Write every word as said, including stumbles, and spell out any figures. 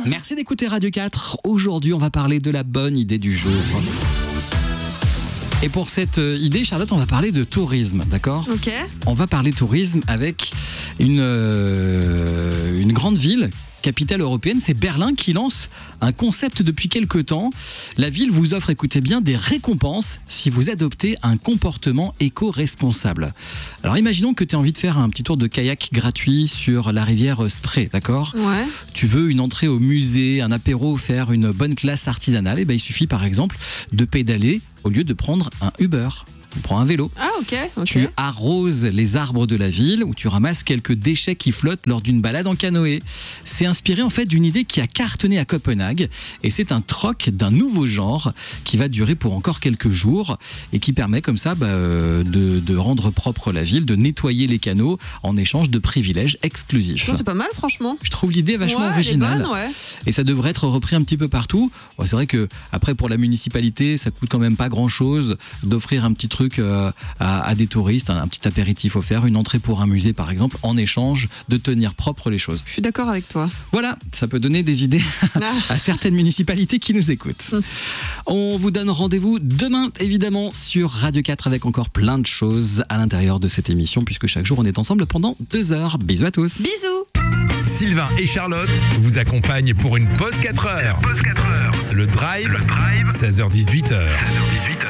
Merci d'écouter Radio quatre. Aujourd'hui, on va parler de la bonne idée du jour. Et pour cette idée, Charlotte, on va parler de tourisme, d'accord ? Ok. On va parler tourisme avec une, euh, une grande ville, capitale européenne, c'est Berlin qui lance un concept depuis quelques temps. La ville vous offre, écoutez bien, des récompenses si vous adoptez un comportement éco-responsable. Alors imaginons que tu as envie de faire un petit tour de kayak gratuit sur la rivière Spree, d'accord ? Ouais. Tu veux une entrée au musée, un apéro, faire une bonne classe artisanale, et ben il suffit par exemple de pédaler au lieu de prendre un Uber. Tu prends un vélo. Ah ok, ok. Tu arroses les arbres de la ville ou tu ramasses quelques déchets qui flottent lors d'une balade en canoë. C'est inspiré en fait d'une idée qui a cartonné à Copenhague et c'est un troc d'un nouveau genre qui va durer pour encore quelques jours et qui permet comme ça bah, de, de rendre propre la ville, de nettoyer les canaux en échange de privilèges exclusifs. Non, c'est pas mal franchement. Je trouve l'idée vachement ouais, originale elle est bonne, ouais. Et ça devrait être repris un petit peu partout. Bon, c'est vrai que après pour la municipalité ça coûte quand même pas grand chose d'offrir un petit truc À, à des touristes, un, un petit apéritif offert, une entrée pour un musée par exemple, en échange de tenir propre les choses. Je suis d'accord avec toi. Voilà, ça peut donner des idées Ah. à certaines municipalités qui nous écoutent. On vous donne rendez-vous demain évidemment sur Radio quatre avec encore plein de choses à l'intérieur de cette émission puisque chaque jour on est ensemble pendant deux heures. Bisous à tous. Bisous. Sylvain et Charlotte vous accompagnent pour une pause quatre heures. Pause quatre heures. Le Drive, Le Drive. seize heures dix-huit heures. seize heures dix-huit heures.